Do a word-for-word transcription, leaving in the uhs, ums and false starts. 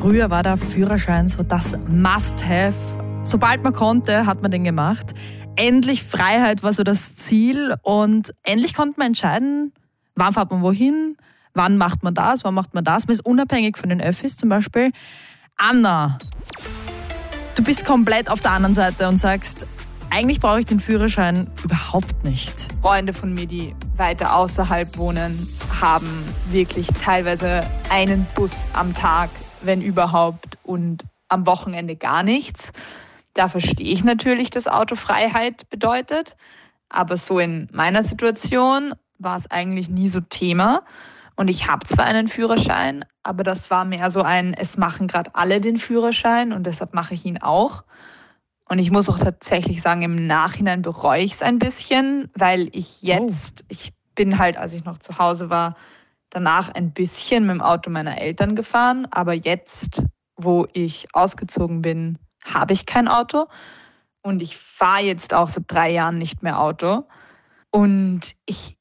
Früher war der Führerschein so das Must-Have. Sobald man konnte, hat man den gemacht. Endlich Freiheit war so das Ziel und endlich konnte man entscheiden, wann fährt man wohin, wann macht man das, wann macht man das. Man ist unabhängig von den Öffis zum Beispiel. Anna, du bist komplett auf der anderen Seite und sagst, eigentlich brauche ich den Führerschein überhaupt nicht. Freunde von mir, die weiter außerhalb wohnen, haben wirklich teilweise einen Bus am Tag, wenn überhaupt, und am Wochenende gar nichts. Da verstehe ich natürlich, dass Autofreiheit bedeutet. Aber so in meiner Situation war es eigentlich nie so Thema. Und ich habe zwar einen Führerschein, aber das war mehr so ein, es machen gerade alle den Führerschein und deshalb mache ich ihn auch. Und ich muss auch tatsächlich sagen, im Nachhinein bereue ich es ein bisschen, weil ich jetzt, oh. ich bin halt, als ich noch zu Hause war, danach ein bisschen mit dem Auto meiner Eltern gefahren. Aber jetzt, wo ich ausgezogen bin, habe ich kein Auto. Und ich fahre jetzt auch seit drei Jahren nicht mehr Auto. Und ich